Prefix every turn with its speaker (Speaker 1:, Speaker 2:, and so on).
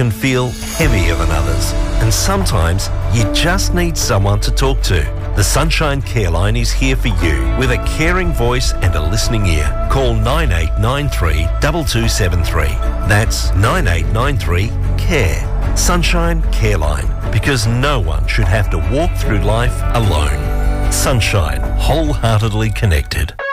Speaker 1: can feel heavier than others, and sometimes you just need someone to talk to. The Sunshine Care Line is here for you with a caring voice and a listening ear. Call 9893 2273. That's 9893-CARE. Sunshine Care Line, because no one should have to walk through life alone. Sunshine, wholeheartedly connected.